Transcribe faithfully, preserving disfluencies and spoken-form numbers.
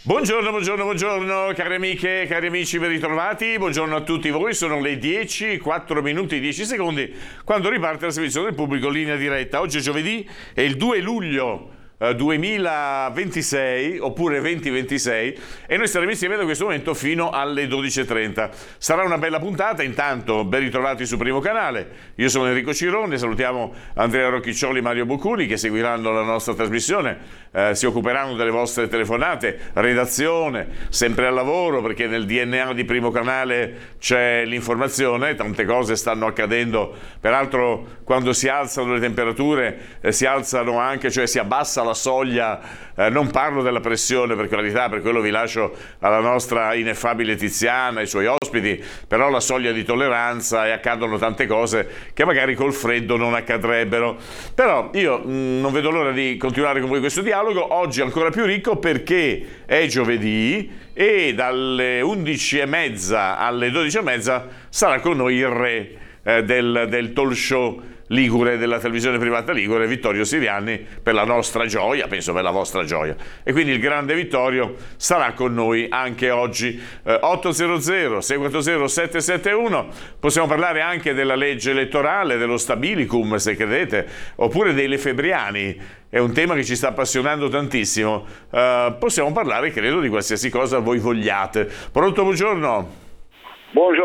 Buongiorno, buongiorno, buongiorno, cari amiche, cari amici, ben ritrovati. Buongiorno a tutti voi, sono le dieci, quattro minuti e dieci secondi quando riparte la servizio del pubblico linea diretta. Oggi è giovedì, è il due luglio eh, duemilaventisei oppure duemilaventisei e noi staremo insieme da questo momento fino alle dodici e trenta. Sarà una bella puntata. Intanto ben ritrovati su Primo Canale. Io sono Enrico Cirone, salutiamo Andrea Rocchiccioli e Mario Boccuni che seguiranno la nostra trasmissione. Eh, si occuperanno delle vostre telefonate, redazione, sempre al lavoro, perché nel D N A di Primo Canale c'è l'informazione, tante cose stanno accadendo. Peraltro quando si alzano le temperature eh, si alzano anche, cioè si abbassa la soglia, eh, non parlo della pressione per carità, per quello vi lascio alla nostra ineffabile Tiziana, ai suoi ospiti, però la soglia di tolleranza, e accadono tante cose che magari col freddo non accadrebbero. Però io mh, non vedo l'ora di continuare con voi questo dialogo. Oggi ancora più ricco perché è giovedì e dalle undici e mezza alle dodici e mezza sarà con noi il re eh, del, del talk show ligure, della televisione privata ligure, Vittorio Sirianni, per la nostra gioia, penso per la vostra gioia. E quindi il grande Vittorio sarà con noi anche oggi. eh, ottocento sei quattro sette sette uno. Possiamo parlare anche della legge elettorale, dello stabilicum se credete, oppure dei lefebvriani. È un tema che ci sta appassionando tantissimo. Uh, possiamo parlare, credo, di qualsiasi cosa voi vogliate. Pronto, buongiorno. Buongiorno